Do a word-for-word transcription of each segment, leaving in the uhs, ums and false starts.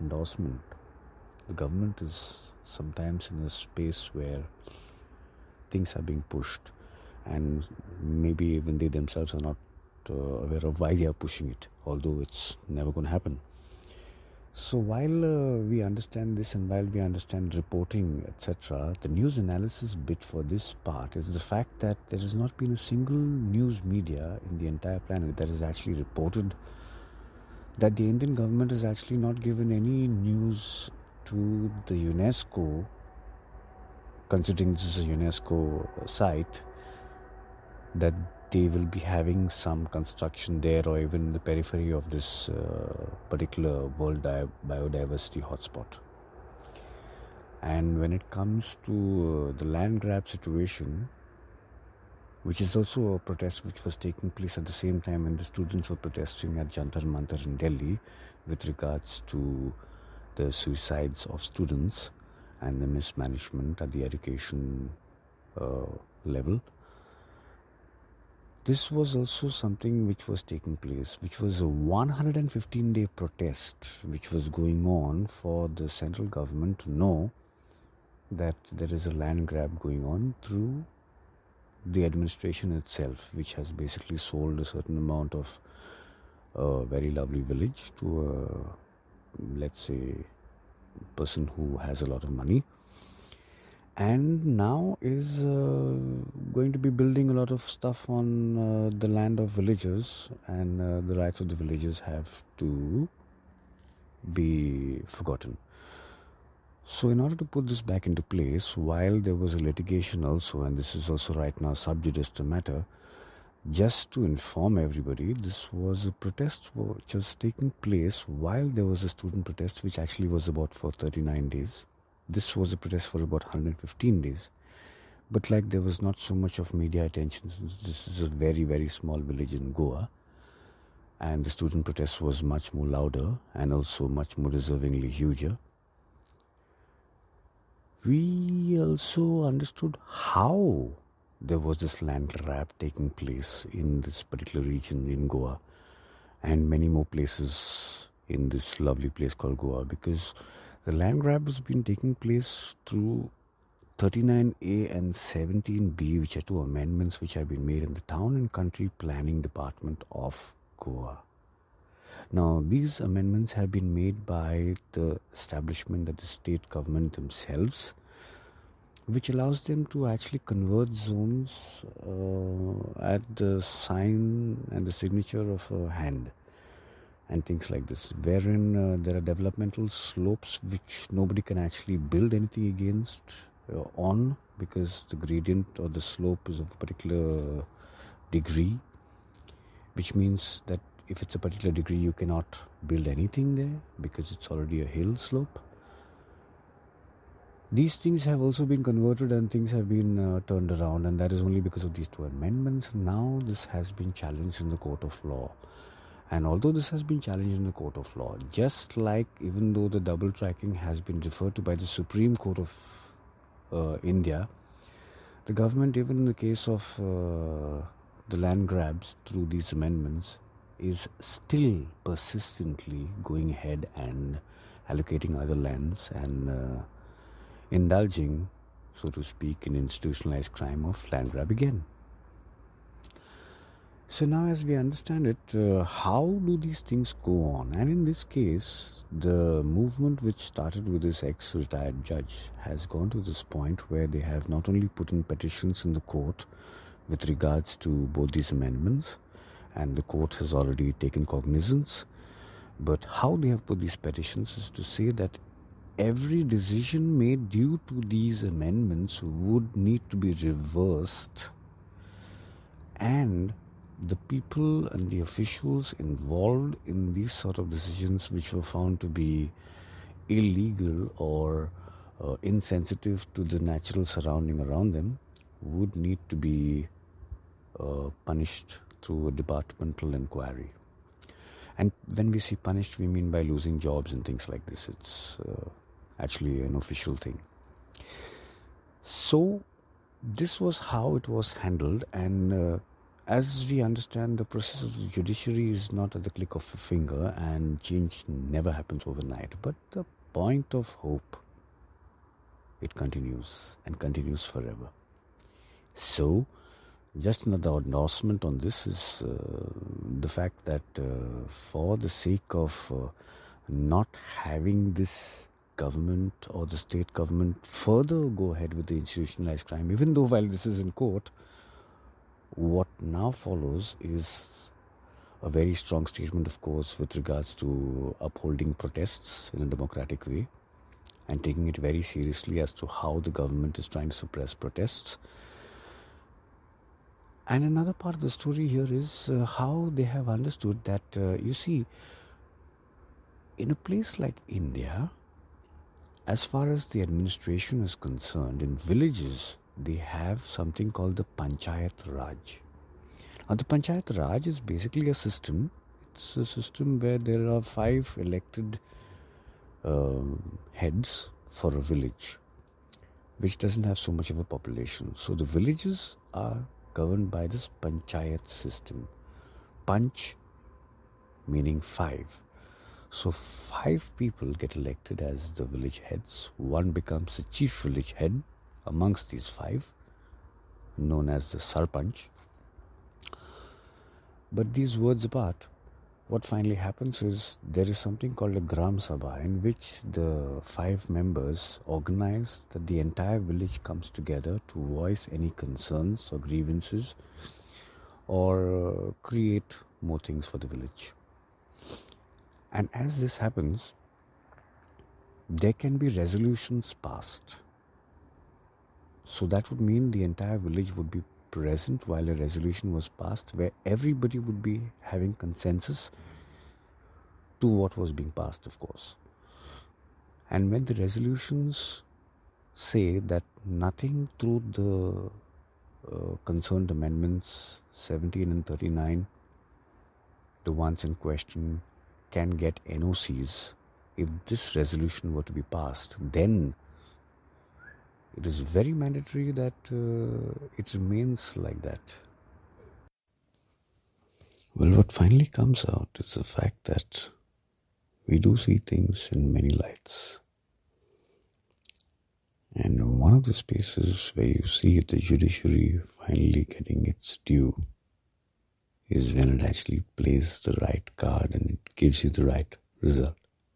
endorsement. The government is sometimes in a space where things are being pushed, and maybe even they themselves are not uh, aware of why they are pushing it, although it's never going to happen. So while uh, we understand this and while we understand reporting, et cetera, the news analysis bit for this part is the fact that there has not been a single news media in the entire planet that has actually reported that the Indian government has actually not given any news to the UNESCO, considering this is a UNESCO site, that they will be having some construction there or even in the periphery of this uh, particular world di- biodiversity hotspot. And when it comes to uh, the land grab situation, which is also a protest which was taking place at the same time when the students were protesting at Jantar Mantar in Delhi with regards to the suicides of students and the mismanagement at the education uh, level. This was also something which was taking place, which was a one hundred fifteen day protest which was going on for the central government to know that there is a land grab going on through the administration itself, which has basically sold a certain amount of a very lovely village to a, let's say, person who has a lot of money, and now is uh, going to be building a lot of stuff on uh, the land of villagers, and uh, the rights of the villagers have to be forgotten. So in order to put this back into place, while there was a litigation also, and this is also right now sub judice matter, just to inform everybody, this was a protest which was taking place while there was a student protest which actually was about for thirty-nine days. This was a protest for about one hundred fifteen days. But like there was not so much of media attention. This is a very, very small village in Goa. And the student protest was much more louder and also much more deservingly huger. We also understood how there was this land grab taking place in this particular region in Goa and many more places in this lovely place called Goa, because the land grab has been taking place through thirty-nine A and seventeen B, which are two amendments which have been made in the Town and Country Planning Department of Goa. Now, these amendments have been made by the establishment of the state government themselves, which allows them to actually convert zones uh, at the sign and the signature of a hand and things like this, wherein uh, there are developmental slopes which nobody can actually build anything against uh, on, because the gradient or the slope is of a particular degree, which means that if it's a particular degree, you cannot build anything there because it's already a hill slope. These things have also been converted and things have been uh, turned around, and that is only because of these two amendments. Now this has been challenged in the court of law. And although this has been challenged in the court of law, just like even though the double tracking has been referred to by the Supreme Court of uh, India, the government, even in the case of uh, the land grabs through these amendments, is still persistently going ahead and allocating other lands and uh, indulging, so to speak, in institutionalized crime of land grab again. So now, as we understand it, uh, how do these things go on? And in this case, the movement which started with this ex-retired judge has gone to this point where they have not only put in petitions in the court with regards to both these amendments, and the court has already taken cognizance, but how they have put these petitions is to say that every decision made due to these amendments would need to be reversed, and the people and the officials involved in these sort of decisions which were found to be illegal or uh, insensitive to the natural surrounding around them would need to be uh, punished through a departmental inquiry. And when we say punished, we mean by losing jobs and things like this. It's uh, actually an official thing. So this was how it was handled, and uh, as we understand, the process of the judiciary is not at the click of a finger, and change never happens overnight. But the point of hope, it continues and continues forever. So, just another endorsement on this is uh, the fact that uh, for the sake of uh, not having this government or the state government further go ahead with the institutionalized crime, even though while this is in court, what now follows is a very strong statement, of course, with regards to upholding protests in a democratic way and taking it very seriously as to how the government is trying to suppress protests. And another part of the story here is uh, how they have understood that, uh, you see, in a place like India, as far as the administration is concerned, in villages, they have something called the Panchayat Raj. Now, the Panchayat Raj is basically a system. It's a system where there are five elected um, heads for a village, which doesn't have so much of a population. So the villages are governed by this Panchayat system. Panch meaning five. So five people get elected as the village heads. One becomes the chief village head amongst these five, known as the Sarpanch. But these words apart, what finally happens is there is something called a Gram Sabha, in which the five members organize that the entire village comes together to voice any concerns or grievances or create more things for the village. And as this happens, there can be resolutions passed. So that would mean the entire village would be present while a resolution was passed, where everybody would be having consensus to what was being passed, of course. And when the resolutions say that nothing through the uh, concerned amendments seventeen and thirty-nine, the ones in question, can get N O Cs, if this resolution were to be passed, then it is very mandatory that uh, it remains like that. Well, what finally comes out is the fact that we do see things in many lights. And one of the spaces where you see the judiciary finally getting its due is when it actually plays the right card and it gives you the right result.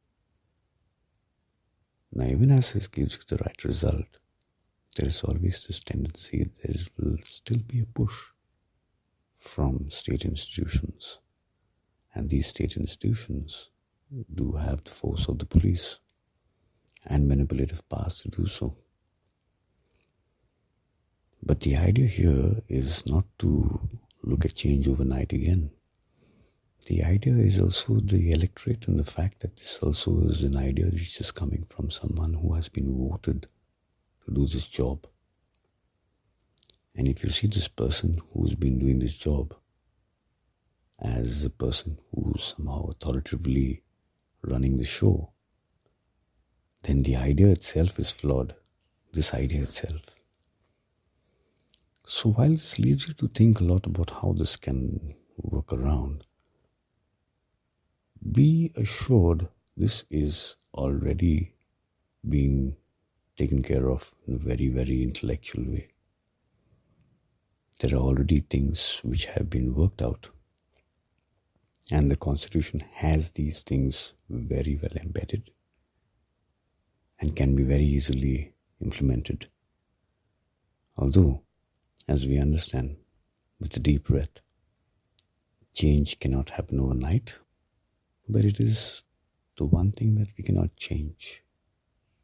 Now, even as it gives you the right result, there is always this tendency there will still be a push from state institutions. And these state institutions do have the force of the police and manipulative powers to do so. But the idea here is not to look at change overnight again. The idea is also the electorate, and the fact that this also is an idea which is coming from someone who has been voted to do this job. And if you see this person who's been doing this job as a person who's somehow authoritatively running the show, then the idea itself is flawed. This idea itself. So while this leaves you to think a lot about how this can work around, be assured this is already being taken care of in a very, very intellectual way. There are already things which have been worked out, and the Constitution has these things very well embedded and can be very easily implemented. Although, as we understand, with a deep breath, change cannot happen overnight, but it is the one thing that we cannot change.